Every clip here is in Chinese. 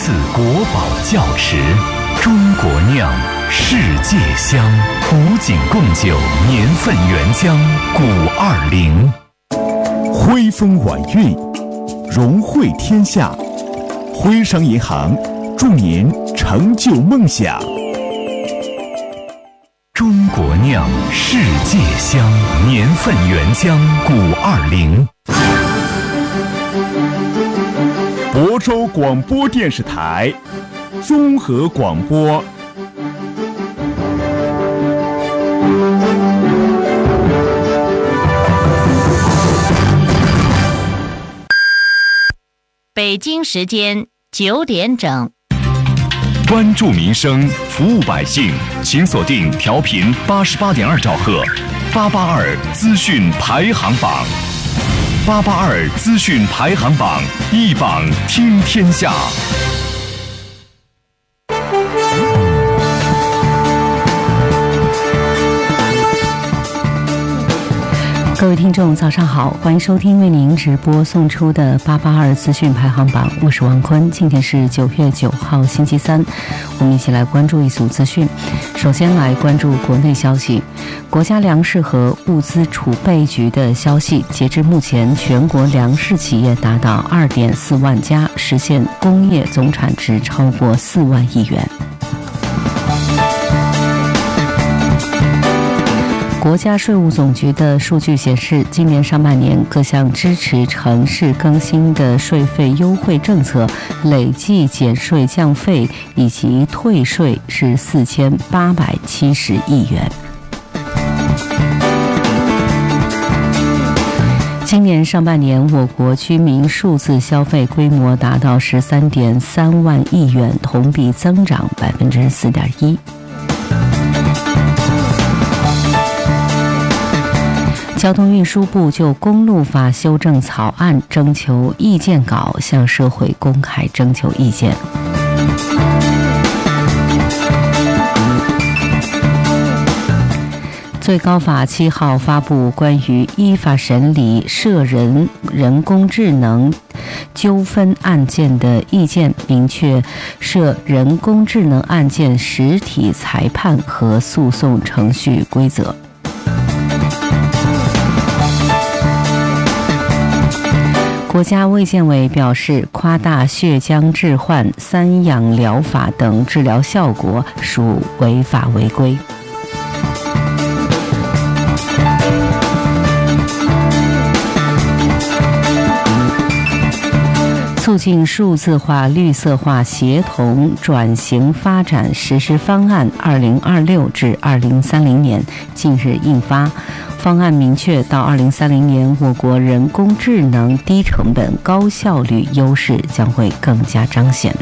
次国宝窖池，中国酿，世界香，古井贡酒年份原浆520， 徽风晚韵，融汇天下。徽商银行祝您成就梦想。 中国酿，世界香，年份原浆520。 亳州广播电视台综合广播。 北京时间9点整。 关注民生，服务百姓，请锁定调频88.2兆赫，882资讯排行榜，882资讯排行榜，一榜听天下。 各位听众早上好，欢迎收听为您直播送出的882资讯排行榜，我是王坤。今天是9月9号星期三，我们一起来关注一组资讯。首先来关注国内消息，国家粮食和物资储备局的消息，截至目前全国粮食企业达到2.4万家，实现工业总产值超过4万亿元。国家税务总局的数据显示，今年上半年各项支持城市更新的税费优惠政策累计减税降费以及退税是4870亿元。今年上半年，我国居民数字消费规模达到13.3万亿元，同比增长4.1%。交通运输部就公路法修正草案征求意见稿向社会公开征求意见。最高法7号发布关于依法审理涉人工智能纠纷案件的意见，明确涉人工智能案件实体裁判和诉讼程序规则。国家卫健委表示，夸大血浆置换、三氧疗法等治疗效果属违法违规。促进数字化、绿色化协同转型发展实施方案2026至2030年近日印发。方案明确，到2030年，我国人工智能低成本、高效率优势将会更加彰显。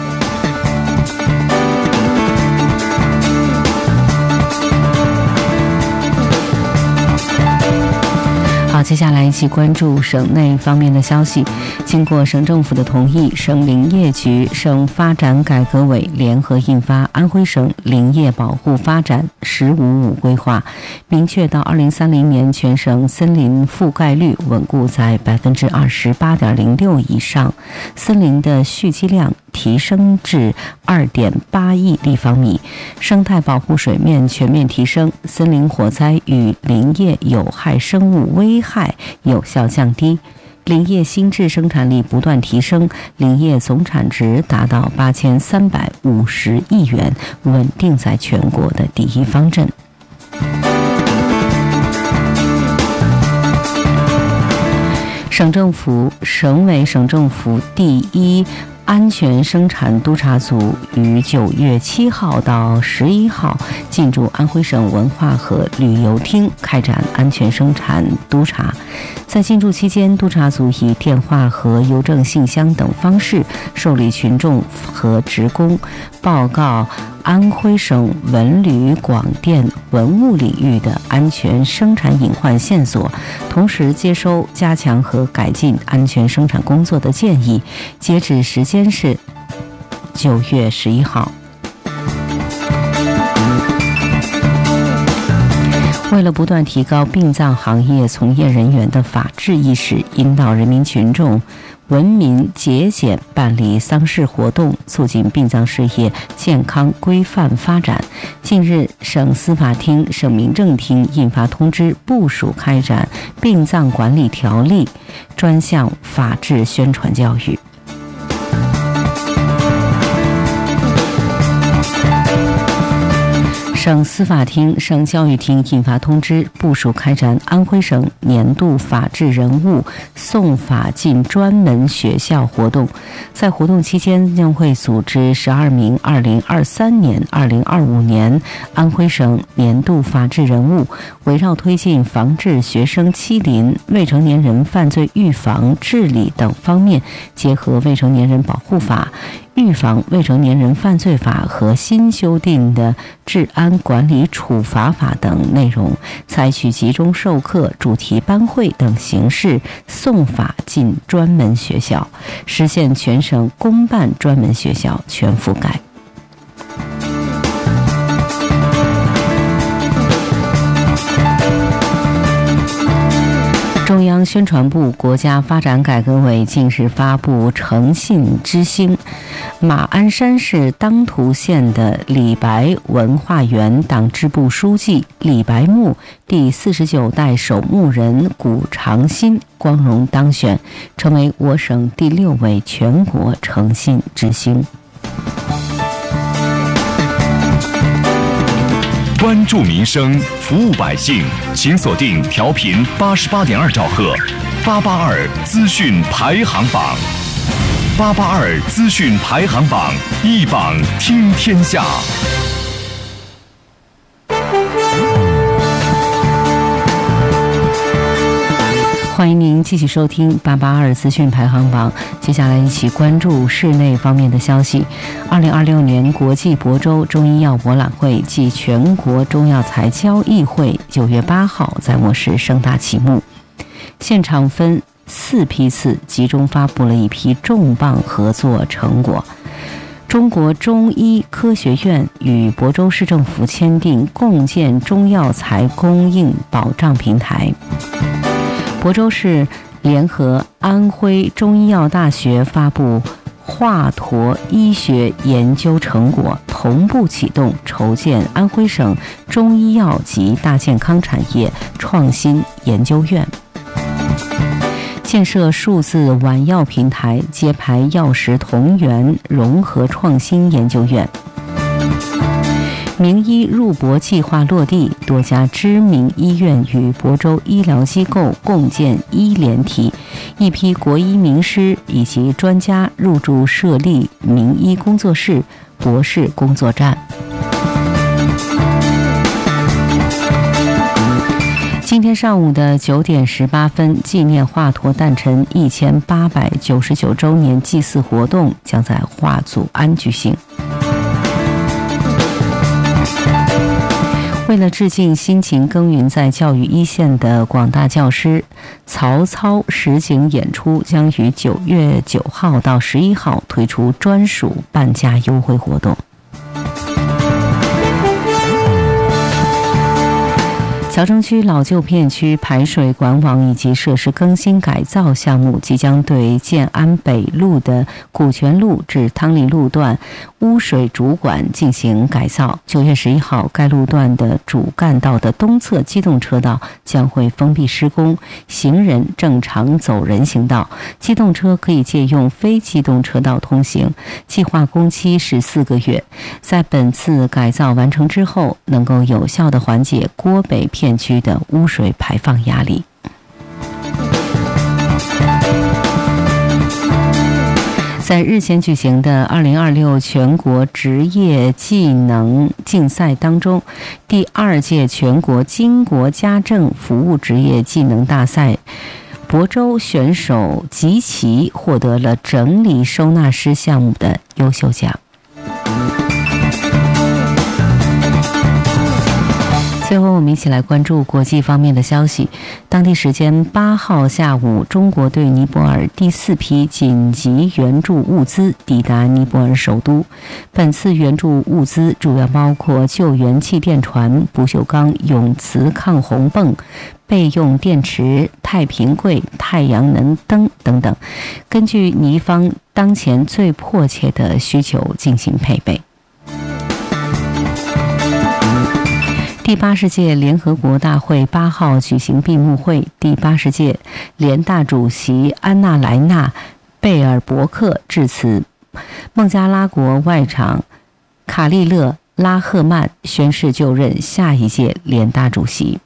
好，接下来一起关注省内方面的消息。经过省政府的同意，省林业局、省发展改革委联合印发《安徽省林业保护发展“15-5”规划》，明确到2030年全省森林覆盖率稳固在28.06%以上，森林的蓄积量提升至2.8亿立方米，生态保护水面全面提升，森林火灾与林业有害生物危害有效降低，林业新质生产力不断提升，林业总产值达到8350亿元，稳定在全国的第一方阵。省委省政府第一安全生产督察组于9月7号到11号进驻安徽省文化和旅游厅开展安全生产督查。在进驻期间，督察组以电话和邮政信箱等方式受理群众和职工报告安徽省文旅广电文物领域的安全生产隐患线索，同时接收加强和改进安全生产工作的建议。截止时间是9月11号。为了不断提高殡葬行业从业人员的法治意识，引导人民群众文明节俭办理丧事活动，促进殡葬事业健康规范发展。近日，省司法厅、省民政厅印发通知，部署开展殡葬管理条例专项法制宣传教育。省司法厅、省教育厅印发通知，部署开展安徽省年度法治人物送法进专门学校活动。在活动期间，将会组织12名2023年、2025年安徽省年度法治人物，围绕推进防治学生欺凌、未成年人犯罪预防治理等方面，结合未成年人保护法、预防未成年人犯罪法和新修订的治安管理处罚法等内容，采取集中授课、主题班会等形式送法进专门学校，实现全省公办专门学校全覆盖。中央宣传部、国家发展改革委近日发布诚信之星，马鞍山市当涂县的李白文化园党支部书记李白墓第49代守墓人谷长新光荣当选，成为我省第6位全国诚信之星。 关注民生，服务百姓，请锁定调频88.2兆赫，882资讯排行榜，882资讯排行榜，一榜听天下。 欢迎您继续收听882资讯排行榜，接下来一起关注室内方面的消息。2026年国际亳州中医药博览会暨全国中药材交易会9月8号在我市盛大启幕，现场分4批次集中发布了一批重磅合作成果。中国中医科学院与亳州市政府签订共建中药材供应保障平台。亳州市联合安徽中医药大学发布华亳医学研究成果，同步启动筹建安徽省中医药及大健康产业创新研究院，建设数字晚药平台，揭牌药食同源融合创新研究院。名医入亳计划落地，多家知名医院与亳州医疗机构共建医联体，一批国医名师以及专家入驻设立名医工作室、博士工作站。今天上午的9点18分，纪念华亳诞辰1899周年祭祀活动将在华祖庵举行。为了致敬辛勤耕耘在教育一线的广大教师，曹操实景演出将于9月9号到11号推出专属半价优惠活动。桥城区老旧片区排水管网以及设施更新改造项目即将对建安北路的古泉路至汤林路段污水主管进行改造。9月11号，该路段的主干道的东侧机动车道将会封闭施工，行人正常走人行道，机动车可以借用非机动车道通行。计划工期是4个月。在本次改造完成之后，能够有效地缓解郭北片区的污水排放压力。在日前举行的2026全国职业技能竞赛当中，第2届全国经国家政服务职业技能大赛，亳州选手吉奇获得了整理收纳师项目的优秀奖。最后，我我们一起来关注国际方面的消息。当地时间8号下午，中国对尼泊尔第4批紧急援助物资抵达尼泊尔首都。本次援助物资主要包括救援气垫船、不锈钢永磁抗洪泵、备用电池、太平柜、太阳能灯等等，根据尼方当前最迫切的需求进行配备。第80届联合国大会8号举行闭幕会，第80届联大主席安娜莱纳·贝尔伯克致辞，孟加拉国外长卡利勒·拉赫曼宣誓就任下一届联大主席。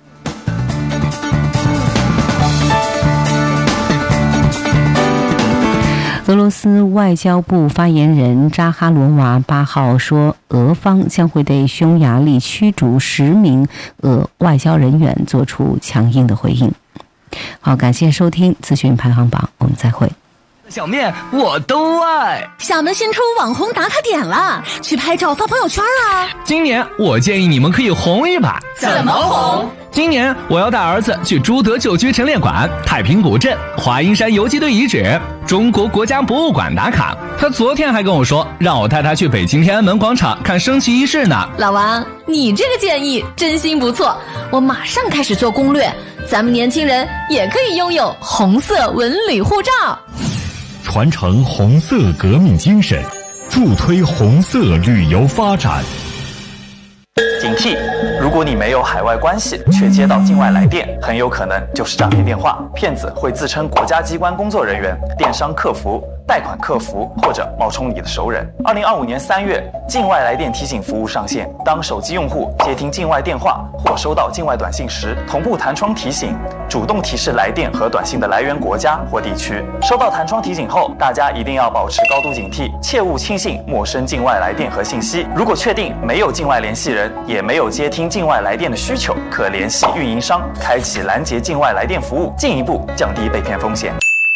俄罗斯外交部发言人扎哈罗娃8号说，俄方将会对匈牙利驱逐10名俄外交人员做出强硬的回应。好，感谢收听资讯排行榜，我们再会。 小面我都爱。 厦门新出网红打卡点了，去拍照发朋友圈啊！ 今年我建议你们可以红一把。 怎么红？ 今年我要带儿子去朱德旧区陈列馆、太平古镇、华阴山游击队遗址、中国国家博物馆打卡。他昨天还跟我说，让我带他去北京天安门广场看升旗仪式呢。 老王，你这个建议真心不错，我马上开始做攻略。咱们年轻人也可以拥有红色文旅护照。 传承红色革命精神，助推红色旅游发展。 警惕！如果你没有海外关系，却接到境外来电，很有可能就是诈骗电话。骗子会自称国家机关工作人员、电商客服、贷款客服，或者冒充你的熟人。2025年3月，境外来电提醒服务上线。当手机用户接听境外电话或收到境外短信时，同步弹窗提醒，主动提示来电和短信的来源国家或地区。收到弹窗提醒后，大家一定要保持高度警惕，切勿轻信陌生境外来电和信息。如果确定没有境外联系人，也没有接听境外来电的需求，可联系运营商，开启拦截境外来电服务，进一步降低被骗风险。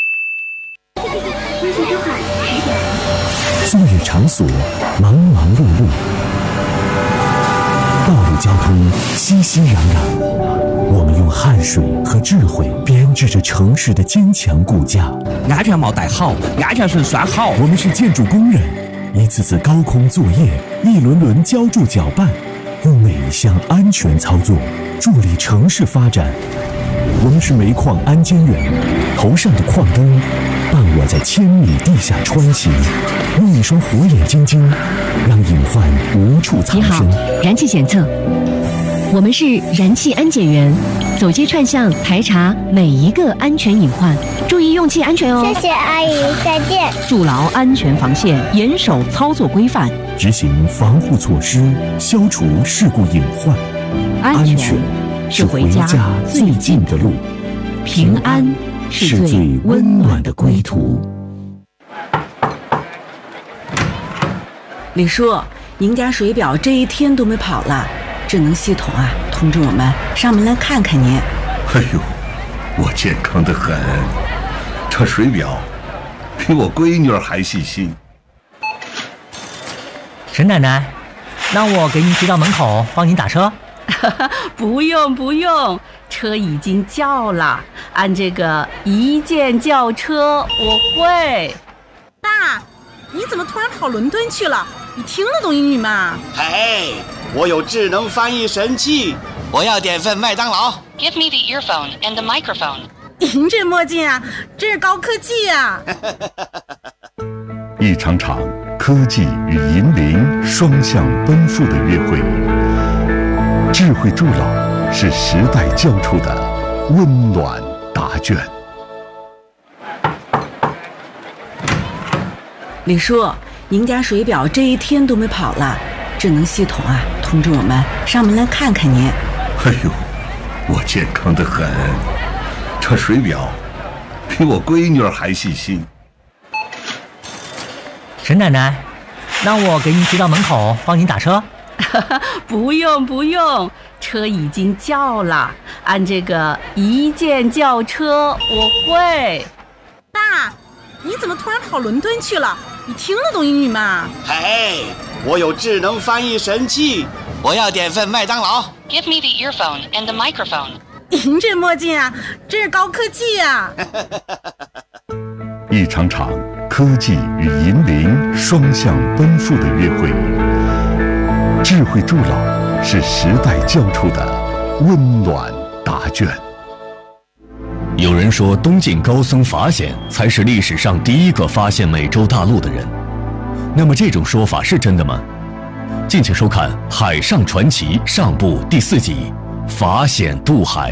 作业场所忙忙碌碌，道路交通熙熙攘攘，我们用汗水和智慧编织着城市的坚强骨架。 安全帽戴好，安全绳拴好。 我们是建筑工人，一次次高空作业，一轮轮浇筑搅拌，用每一项安全操作助力城市发展。我们是煤矿安监员，头上的矿灯伴我在1000米地下穿行，用一双火眼金睛让隐患无处藏身。 你好，燃气检测，我们是燃气安检员，走街串巷排查每一个安全隐患，注意用气安全哦。 谢谢阿姨，再见。 筑牢安全防线，严守操作规范， 执行防护措施，消除事故隐患。 安全是回家最近的路，平安是最温暖的归途。 李叔，您家水表这一天都没跑了，智能系统啊通知我们上门来看看您。 哎呦，我健康得很，这水表比我闺女儿还细心。 沈奶奶，那我给您提到门口帮您打车。 不用不用，车已经叫了，按这个一键叫车我会。 爸，你怎么突然跑伦敦去了？你听得懂英语吗？ 嘿，我有智能翻译神器，我要点份麦当劳。 Give me the earphone and the microphone。 您这墨镜啊，真是高科技啊。 一场场科技与银铃双向奔赴的约会，智慧助老是时代交出的温暖答卷。 李叔，您家水表这一天都没跑了，智能系统啊通知我们上门来看看您。 哎呦，我健康得很，这水表比我闺女儿还细心。 沈奶奶，那我给您提到门口帮您打车。 不用不用，车已经叫了，按这个一键叫车我会。 爸，你怎么突然跑伦敦去了？你听得懂英语吗？ 嘿，我有智能翻译神器，我要点份麦当劳。 Give me the earphone and the microphone. 您这墨镜啊，真是高科技呀！ 一场场科技与银铃双向奔赴的约会，智慧助老是时代交出的温暖答卷。 有人说，东晋高僧法显才是历史上第一个发现美洲大陆的人。那么这种说法是真的吗？敬请收看《海上传奇》上部第4集《法显渡海》。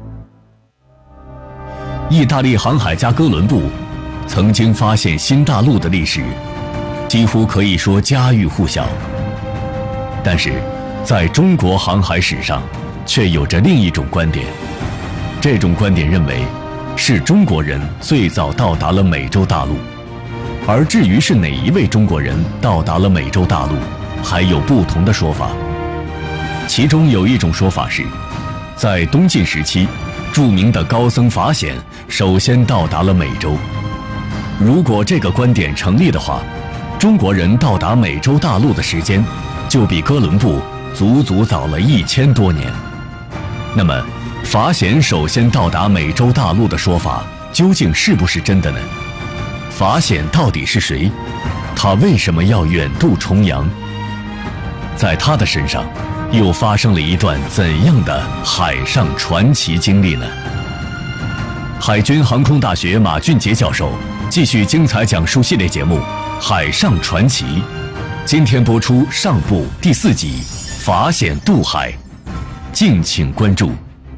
意大利航海家哥伦布曾经发现新大陆的历史，几乎可以说家喻户晓。但是，在中国航海史上，却有着另一种观点。这种观点认为，是中国人最早到达了美洲大陆。而至于是哪一位中国人到达了美洲大陆，还有不同的说法。其中有一种说法是，在东晋时期，著名的高僧法显首先到达了美洲。如果这个观点成立的话，中国人到达美洲大陆的时间就比哥伦布足足早了1000多年。那么，法显首先到达美洲大陆的说法究竟是不是真的呢？法显到底是谁？他为什么要远渡重洋？在他的身上又发生了一段怎样的海上传奇经历呢？海军航空大学马俊杰教授继续精彩讲述系列节目《海上传奇》，今天播出上部第4集《法显渡海》，敬请关注。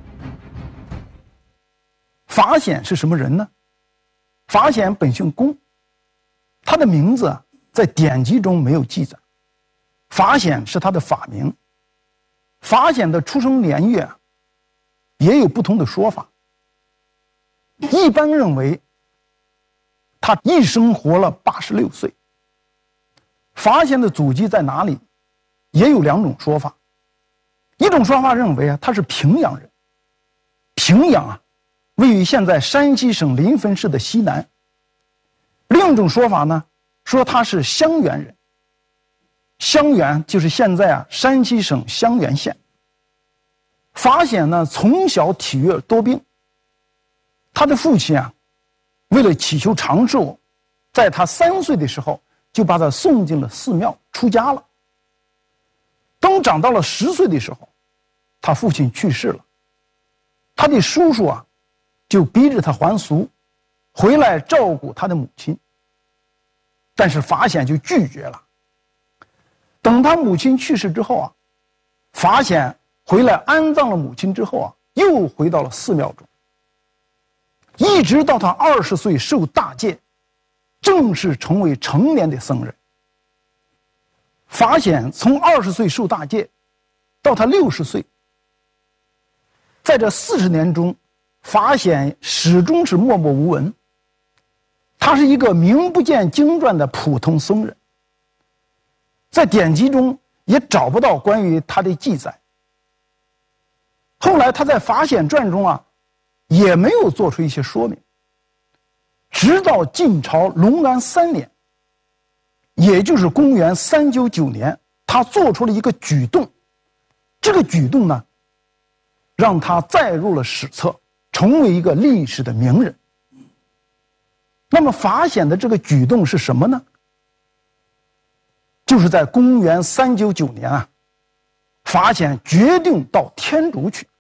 法显是什么人呢？法显本姓龚，他的名字在典籍中没有记载。法显是他的法名。法显的出生年月也有不同的说法。一般认为他一生活了86岁。法显的祖籍在哪里，也有2种说法。一种说法认为他是平阳人。平阳位于现在山西省临汾市的西南。另一种说法呢，说他是襄垣人。襄垣就是现在山西省襄垣县。法显呢，从小体弱多病。他的父亲为了祈求长寿，在他3岁的时候就把他送进了寺庙出家了。等长到了10岁的时候，他父亲去世了。他的叔叔就逼着他还俗，回来照顾他的母亲。但是法显就拒绝了。等他母亲去世之后法显回来安葬了母亲之后又回到了寺庙中，一直到他20岁受大戒，正式成为成年的僧人。法显从20岁受大戒到他60岁，在这40年中，法显始终是默默无闻。他是一个名不见经传的普通僧人，在典籍中也找不到关于他的记载。后来他在《法显传》中也没有做出一些说明。直到晋朝隆安3年，也就是公元399年，他做出了一个举动。这个举动呢，让他载入了史册，成为一个历史的名人。那么法显的这个举动是什么呢？就是在公元399年法显决定到天竺去。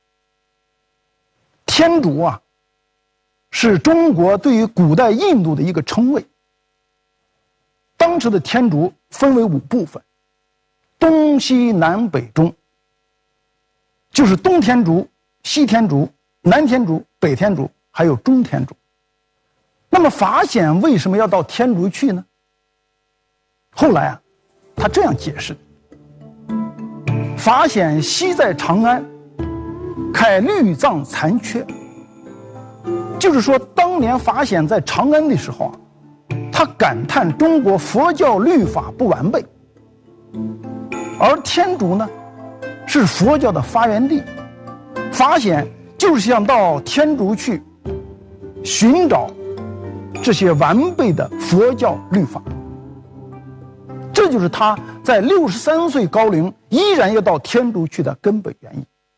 天竺是中国对于古代印度的一个称谓。当时的天竺分为5部分，东西南北中，就是东天竺、西天竺、南天竺、北天竺，还有中天竺。那么法显为什么要到天竺去呢？后来他这样解释：法显昔在长安，开律藏残缺。就是说，当年法显在长安的时候他感叹中国佛教律法不完备，而天竺呢，是佛教的发源地。法显就是想到天竺去寻找这些完备的佛教律法。这就是他在63岁高龄依然要到天竺去的根本原因。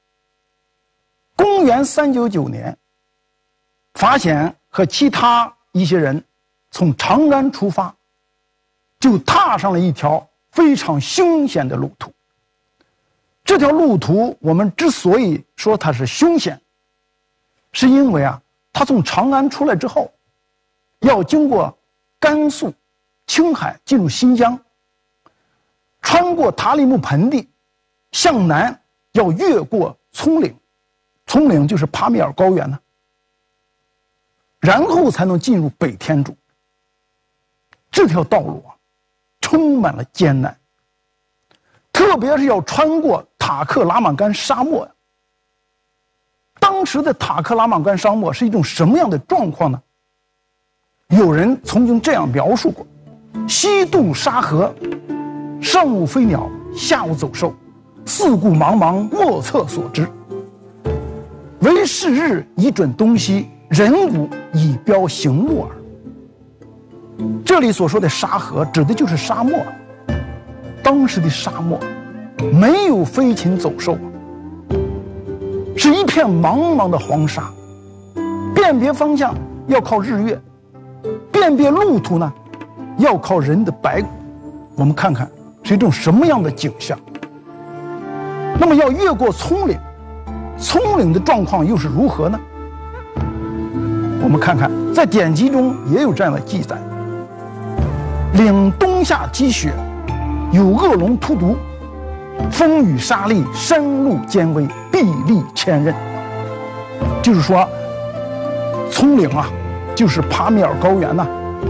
公元399年，法显和其他一些人从长安出发，就踏上了一条非常凶险的路途。这条路途我们之所以说它是凶险，是因为他从长安出来之后，要经过甘肃、青海进入新疆，穿过塔里木盆地，向南要越过葱岭，葱岭就是帕米尔高原呢，然后才能进入北天竺。这条道路充满了艰难，特别是要穿过塔克拉玛干沙漠。当时的塔克拉玛干沙漠是一种什么样的状况呢？有人曾经这样描述过：西渡沙河，上午飞鸟，下午走兽，四顾茫茫，莫测所知。唯是日以准东西，人骨以标行目耳。这里所说的沙河指的就是沙漠。当时的沙漠没有飞禽走兽，是一片茫茫的黄沙，辨别方向要靠日月，辨别路途呢要靠人的白骨。我们看看是一种什么样的景象。那么要越过葱岭，葱岭的状况又是如何呢？我们看看在典籍中也有这样的记载：岭冬夏积雪，有恶龙突毒，风雨沙砾，山路艰危，壁立千仞。就是说，葱岭就是帕米尔高原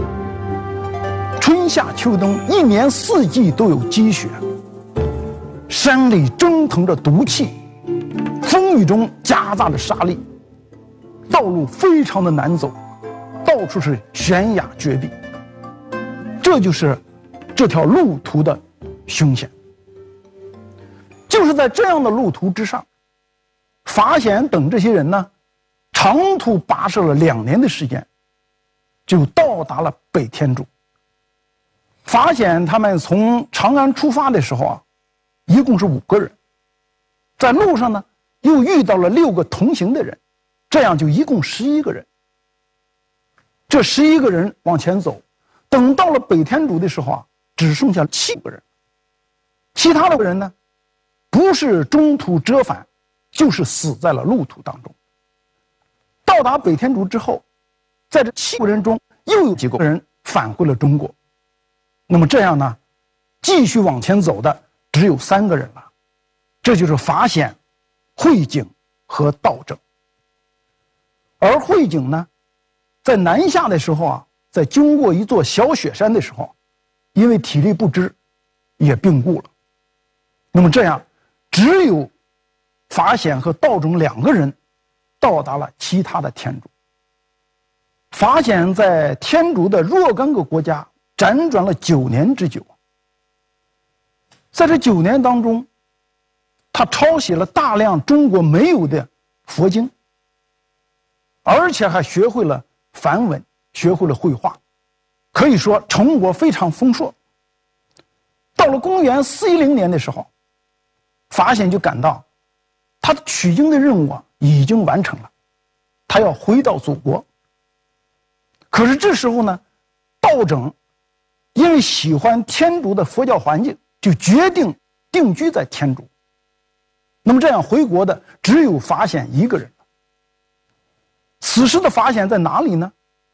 春夏秋冬一年四季都有积雪，山里蒸腾着毒气，风雨中夹杂着沙砾，道路非常的难走，到处是悬崖绝壁。这就是这条路途的凶险。就是在这样的路途之上，法显等这些人呢，长途跋涉了2年的时间，就到达了北天竺。法显他们从长安出发的时候一共是5个人，在路上呢又遇到了6个同行的人，这样就一共11个人。这11个人往前走，等到了北天竺的时候只剩下7个人。其他的人呢，不是中途折返，就是死在了路途当中。到达北天竺之后，在这7个人中又有几个人返回了中国。那么这样呢，继续往前走的只有3个人了，这就是法显、慧景和道正。而慧景呢，在南下的时候在经过一座小雪山的时候，因为体力不支也病故了。那么这样只有法显和道正2个人到达了其他的天竺。法显在天竺的若干个国家辗转了9年之久。在这9年当中，他抄写了大量中国没有的佛经，而且还学会了梵文，学会了绘画，可以说成果非常丰硕。到了公元410年的时候，法显就感到他的取经的任务已经完成了，他要回到祖国。可是这时候呢，道正因为喜欢天竺的佛教环境，就决定定居在天竺。那么这样回国的只有法显1个人。此时的法显在哪里呢？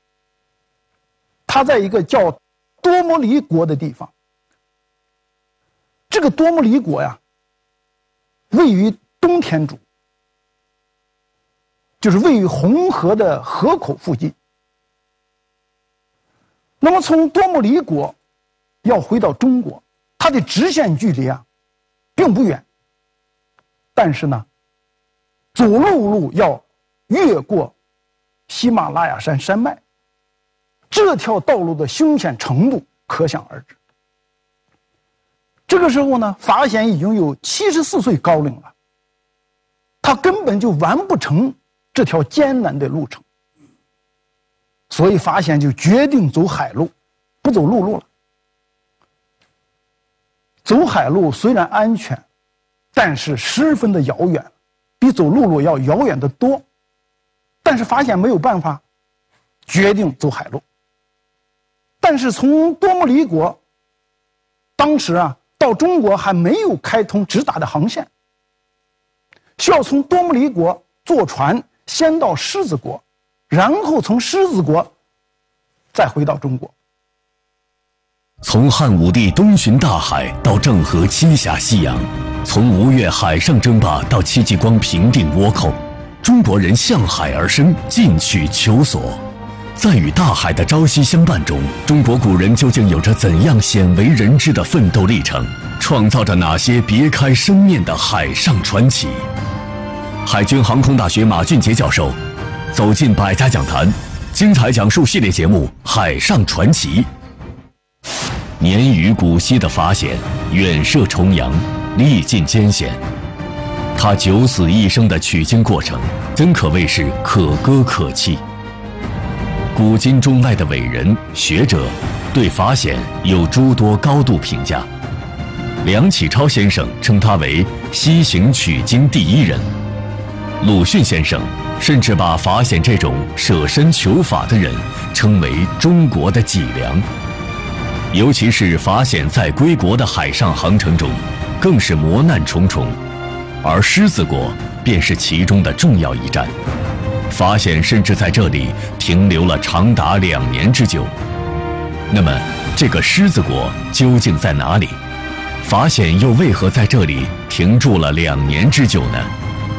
他在一个叫多摩离国的地方。这个多摩离国位于东天竺，就是位于红河的河口附近。那么从多摩离国要回到中国，它的直线距离并不远，但是呢，走路要越过喜马拉雅山山脉，这条道路的凶险程度可想而知。这个时候呢，法显已经有74岁高龄了，他根本就完不成这条艰难的路程，所以法显就决定走海路，不走陆路了。走海路虽然安全，但是十分的遥远， 比走陆路要遥远得多，但是发现没有办法，决定走海路。但是从多姆里国，当时到中国还没有开通直达的航线，需要从多姆里国坐船先到狮子国，然后从狮子国再回到中国。 从汉武帝东巡大海到郑和七下西洋，从吴越海上争霸到戚继光平定倭寇，中国人向海而生，进取求索。在与大海的朝夕相伴中，中国古人究竟有着怎样鲜为人知的奋斗历程，创造着哪些别开生面的海上传奇？海军航空大学马俊杰教授走进百家讲坛，精彩讲述系列节目《海上传奇》。年逾古稀的法显远涉重洋，历尽艰险，他九死一生的取经过程真可谓是可歌可泣。古今中外的伟人学者对法显有诸多高度评价，梁启超先生称他为西行取经第一人，鲁迅先生甚至把法显这种舍身求法的人称为中国的脊梁。尤其是法显在归国的海上航程中，更是磨难重重，而狮子国便是其中的重要一站。法显甚至在这里停留了长达2年之久。那么，这个狮子国究竟在哪里？法显又为何在这里停住了2年之久呢？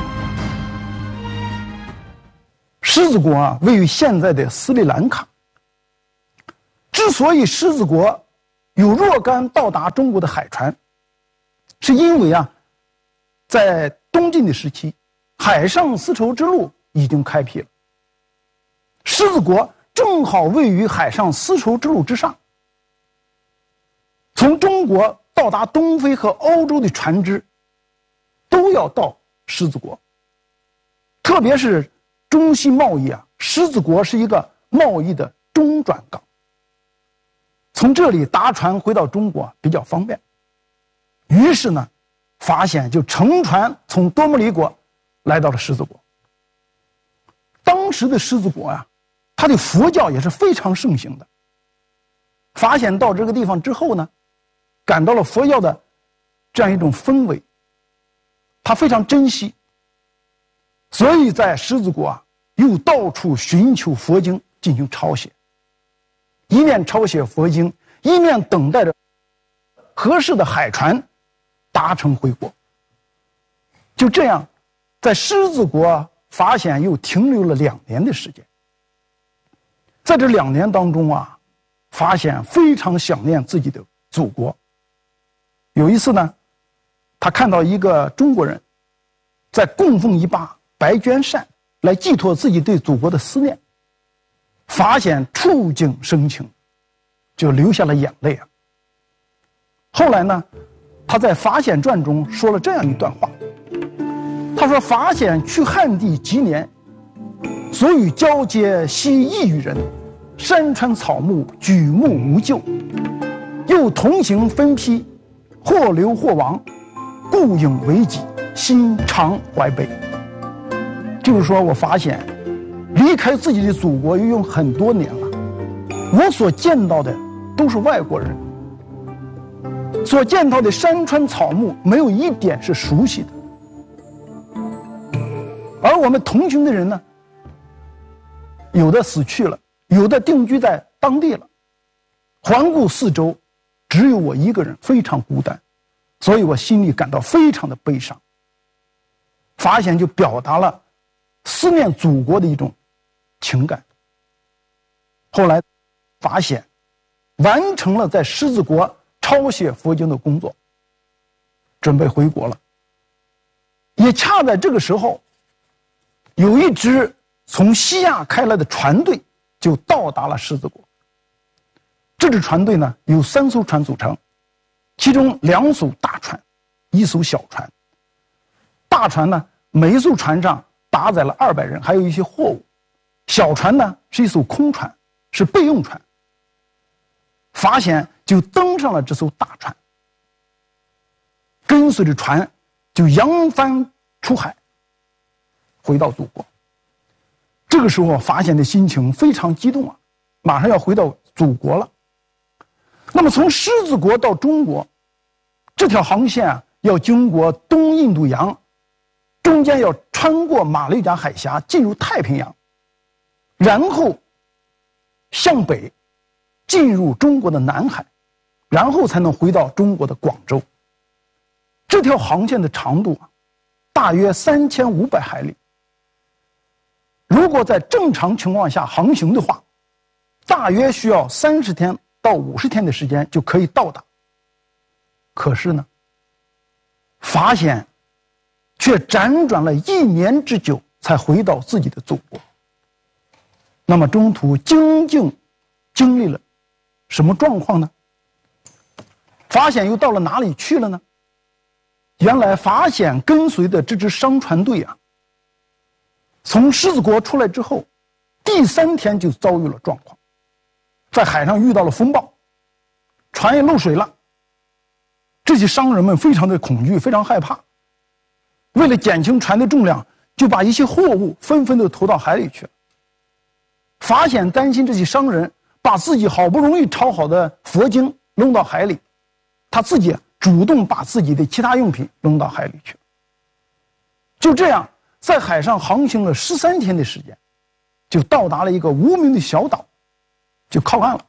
狮子国位于现在的斯里兰卡。之所以狮子国有若干到达中国的海船，是因为在东晋的时期，海上丝绸之路已经开辟了。狮子国正好位于海上丝绸之路之上，从中国到达东非和欧洲的船只都要到狮子国。特别是中西贸易狮子国是一个贸易的中转港，从这里搭船回到中国比较方便。于是呢，法显就乘船从多姆里国来到了狮子国。当时的狮子国它的佛教也是非常盛行的。法显到这个地方之后呢，感到了佛教的这样一种氛围，他非常珍惜，所以在狮子国又到处寻求佛经进行抄写，一面抄写佛经，一面等待着合适的海船搭乘回国。就这样，在狮子国法显又停留了2年的时间。在这2年当中法显非常想念自己的祖国。有一次呢，他看到一个中国人在供奉一把白绢扇来寄托自己对祖国的思念，法显触景生情，就流下了眼泪后来呢，他在《法显传》中说了这样一段话，他说：“法显去汉地及年，所与交接悉异域人，山川草木举目无救，又同行分批，或流或亡，故影为己，心常怀悲。”就是说我法显离开自己的祖国又有很多年了，我所见到的都是外国人，所见到的山川草木没有一点是熟悉的，而我们同行的人呢，有的死去了，有的定居在当地了，环顾四周，只有我一个人，非常孤单，所以我心里感到非常的悲伤。法显就表达了思念祖国的一种情感。后来法显完成了在狮子国抄写佛经的工作，准备回国了。也恰在这个时候，有一支从西亚开来的船队就到达了狮子国。这支船队呢，由3艘船组成，其中2艘大船，1艘小船。大船呢，每一艘船上搭载了200人，还有一些货物。小船呢，是一艘空船，是备用船。法显就登上了这艘大船，跟随着船就扬帆出海， 回到祖国。这个时候，法显的心情非常激动啊，马上要回到祖国了。那么从狮子国到中国，这条航线啊，要经过东印度洋，中间要穿过马六甲海峡进入太平洋，然后向北进入中国的南海，然后才能回到中国的广州。这条航线的长度啊，大约3500海里。如果在正常情况下航行的话，大约需要30天到50天的时间就可以到达。可是呢，法显却辗转了1年之久才回到自己的祖国。那么中途究竟经历了什么状况呢？法显又到了哪里去了呢？原来法显跟随的这支商船队啊，从狮子国出来之后，第3天就遭遇了状况，在海上遇到了风暴，船也漏水了。这些商人们非常的恐惧，非常害怕，为了减轻船的重量，就把一些货物纷纷的投到海里去了。法显担心这些商人把自己好不容易抄好的佛经扔到海里，他自己主动把自己的其他用品扔到海里去了。就这样，在海上航行了13天的时间，就到达了一个无名的小岛，就靠岸了。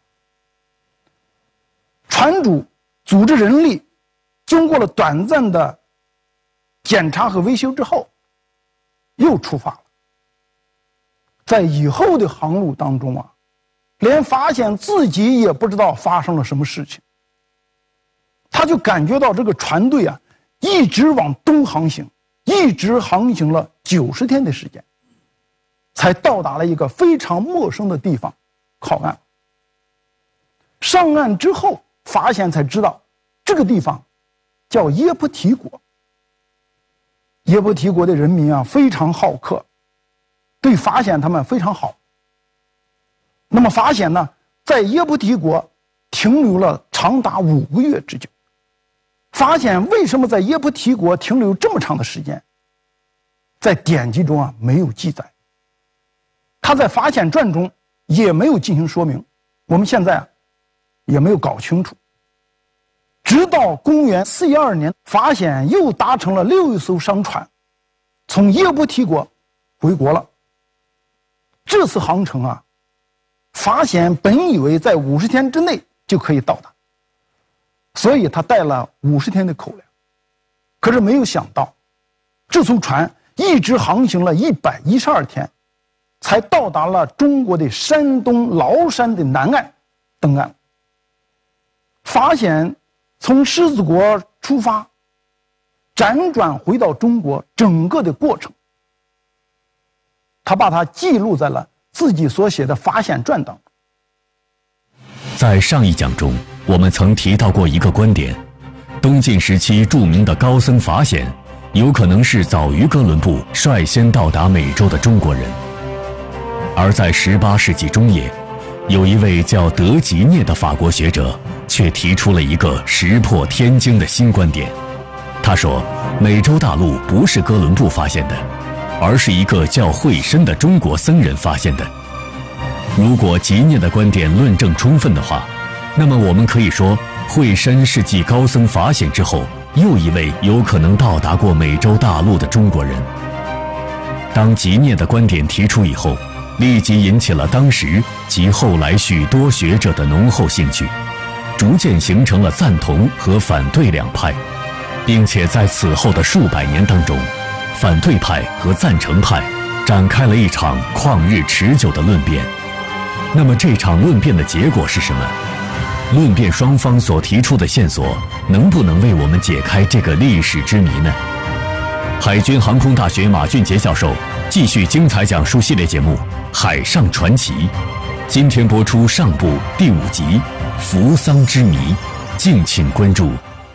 船主组织人力，经过了短暂的检查和维修之后，又出发了。在以后的航路当中啊，连法显自己也不知道发生了什么事情，他就感觉到这个船队啊，一直往东航行，一直航行了90天的时间，才到达了一个非常陌生的地方靠岸。上岸之后，法显才知道这个地方叫耶菩提国。耶菩提国的人民啊，非常好客，对法显他们非常好。那么法显呢，在耶菩提国停留了长达5个月之久。法显为什么在耶菩提国停留这么长的时间，在典籍中啊没有记载，他在法显传中也没有进行说明，我们现在啊也没有搞清楚。直到公元412年，法显又搭乘了6艘商船，从耶菩提国回国了。这次航程啊，法显本以为在50天之内就可以到达，所以他带了50天的口粮。可是没有想到，这艘船一直航行了112天，才到达了中国的山东崂山的南岸登岸。法显从狮子国出发，辗转回到中国整个的过程，他把它记录在了自己所写的《法显传》当中。 在上一讲中，我们曾提到过一个观点：东晋时期著名的高僧法显，有可能是早于哥伦布率先到达美洲的中国人。而在18世纪中叶，有一位叫德吉涅的法国学者，却提出了一个石破天惊的新观点。他说，美洲大陆不是哥伦布发现的，而是一个叫惠申的中国僧人发现的。如果吉涅的观点论证充分的话，那么我们可以说，惠申是继高僧法显之后又一位有可能到达过美洲大陆的中国人。当吉涅的观点提出以后，立即引起了当时及后来许多学者的浓厚兴趣，逐渐形成了赞同和反对两派，并且在此后的数百年当中，反对派和赞成派展开了一场旷日持久的论辩。那么这场论辩的结果是什么？论辩双方所提出的线索能不能为我们解开这个历史之谜呢？海军航空大学马俊杰教授继续精彩讲述系列节目《海上传奇》，今天播出上部第5集《扶桑之谜》，敬请关注。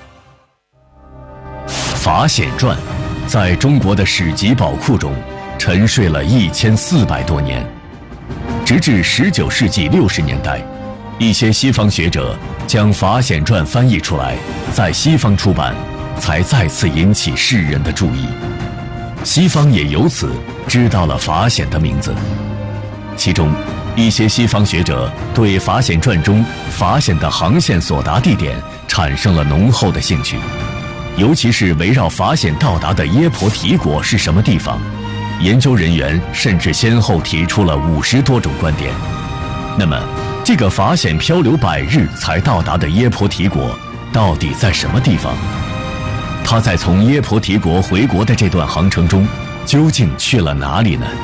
法显传在中国的史籍宝库中沉睡了1400多年，直至19世纪60年代，一些西方学者将法显传翻译出来，在西方出版，才再次引起世人的注意。 西方也由此知道了法显的名字。其中，一些西方学者对法显传中法显的航线所达地点产生了浓厚的兴趣，尤其是围绕法显到达的耶婆提国是什么地方，研究人员甚至先后提出了50多种观点。那么，这个法显漂流100日才到达的耶婆提国到底在什么地方？他在从耶婆提国回国的这段航程中，究竟去了哪里呢？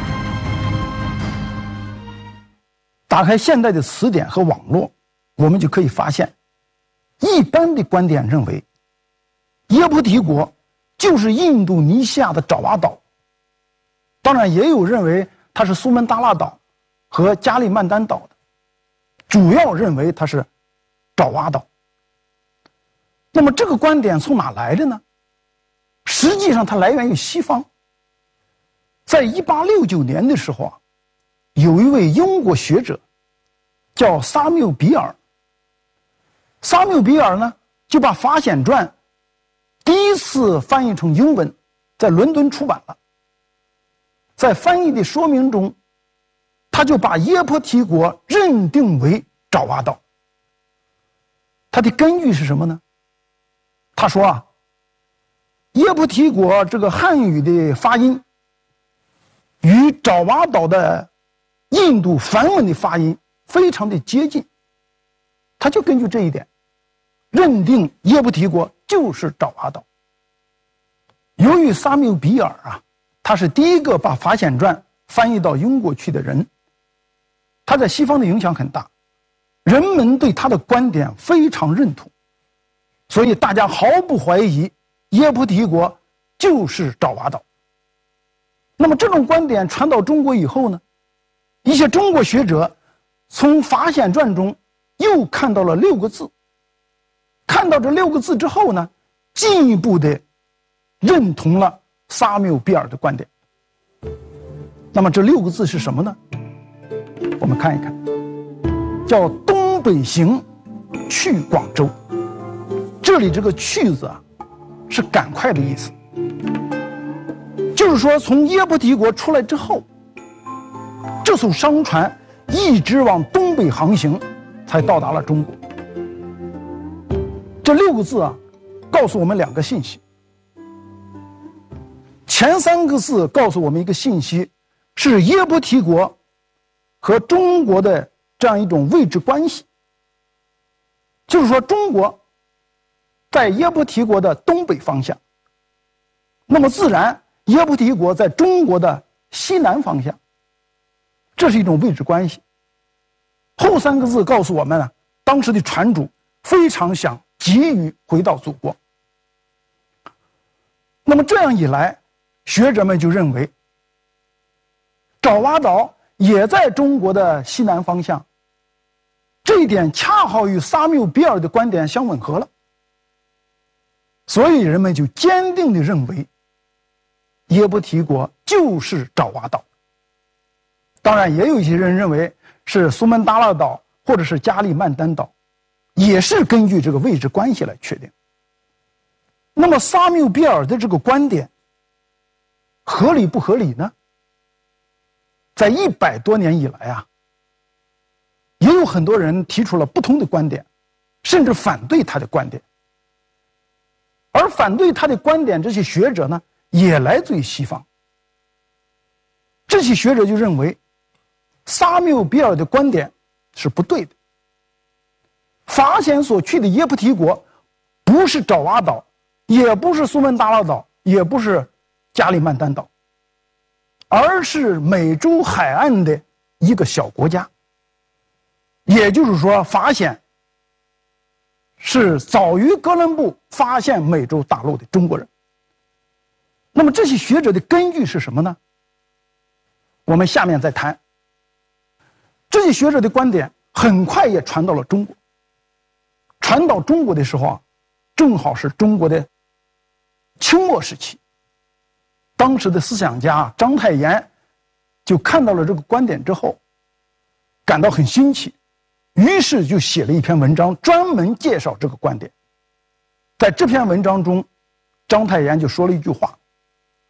打开现代的词典和网络，我们就可以发现，一般的观点认为，耶婆提国就是印度尼西亚的爪哇岛。当然，也有认为它是苏门答腊岛和加里曼丹岛的，主要认为它是爪哇岛。那么这个观点从哪来的呢？实际上它来源于西方。在1869年的时候啊，有一位英国学者叫沙缪比尔。沙缪比尔呢，就把法显传第一次翻译成英文，在伦敦出版了。在翻译的说明中，他就把耶婆提国认定为爪哇岛。他的根据是什么呢？他说啊，耶婆提国这个汉语的发音与爪哇岛的印度梵文的发音非常的接近，他就根据这一点认定耶婆提国就是爪哇岛。由于沙缪比尔啊，他是第一个把法显传翻译到英国去的人，他在西方的影响很大，人们对他的观点非常认同，所以大家毫不怀疑耶婆提国就是爪哇岛。那么这种观点传到中国以后呢，一些中国学者从法显传中又看到了6个字，看到这6个字之后呢，进一步的认同了沙缪比尔的观点。那么这6个字是什么呢？我们看一看，叫东北行，去广州。这里这个去字啊，是赶快的意思，就是说从耶婆提国出来之后，这艘商船一直往东北航行，才到达了中国。这6个字啊，告诉我们2个信息。前3个字告诉我们一个信息，是耶婆提国和中国的这样一种位置关系，就是说中国在耶婆提国的东北方向，那么自然耶婆提国在中国的西南方向，这是一种位置关系。后3个字告诉我们啊，当时的船主非常想急于回到祖国。那么这样一来，学者们就认为爪哇岛也在中国的西南方向，这一点恰好与沙缪比尔的观点相吻合了，所以人们就坚定地认为耶婆提国就是爪哇岛。当然也有一些人认为是苏门答腊岛或者是加里曼丹岛，也是根据这个位置关系来确定。那么沙缪比尔的这个观点合理不合理呢？在100多年以来啊，也有很多人提出了不同的观点，甚至反对他的观点。而反对他的观点这些学者呢，也来自于西方。这些学者就认为沙缪比尔的观点是不对的，法显所去的耶婆提国不是爪哇岛，也不是苏门答腊岛，也不是加里曼丹岛，而是美洲海岸的一个小国家。也就是说，法显是早于哥伦布发现美洲大陆的中国人。那么这些学者的根据是什么呢？我们下面再谈。这些学者的观点很快也传到了中国。传到中国的时候啊，正好是中国的清末时期。当时的思想家章太炎就看到了这个观点之后，感到很新奇，于是就写了一篇文章专门介绍这个观点。在这篇文章中，章太炎就说了一句话，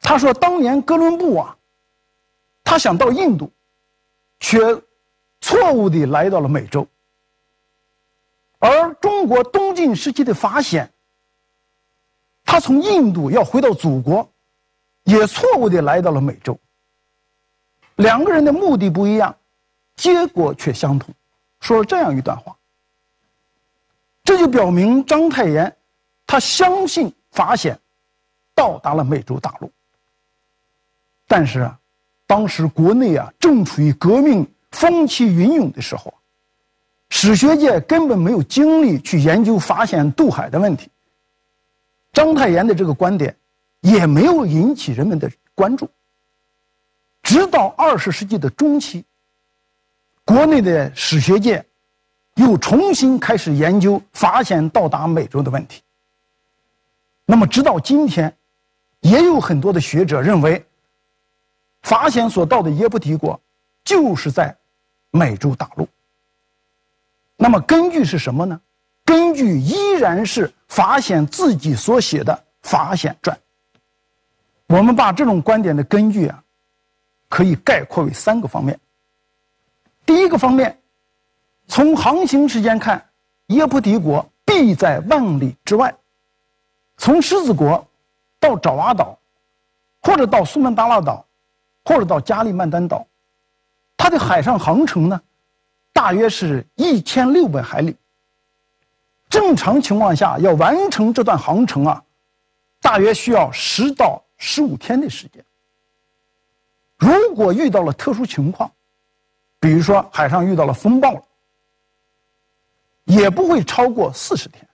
他说当年哥伦布啊，他想到印度，却错误地来到了美洲。而中国东晋时期的法显，他从印度要回到祖国，也错误地来到了美洲。两个人的目的不一样，结果却相同。说了这样一段话，这就表明章太炎他相信法显到达了美洲大陆。但是啊，当时国内啊正处于革命风起云涌的时候，史学界根本没有精力去研究法显渡海的问题，章太炎的这个观点也没有引起人们的关注。直到20世纪的中期，国内的史学界又重新开始研究法显到达美洲的问题。那么直到今天，也有很多的学者认为法显所到的耶布提国就是在美洲大陆。那么根据是什么呢？根据依然是法显自己所写的《法显传》。我们把这种观点的根据啊，可以概括为3个方面。第一个方面，从航行时间看，耶布提国必在万里之外。从狮子国到爪哇岛，或者到苏门答腊岛，或者到加利曼丹岛，它的海上航程呢，大约是1600海里。正常情况下，要完成这段航程啊，大约需要10到15天的时间。如果遇到了特殊情况，比如说海上遇到了风暴了，也不会超过40天。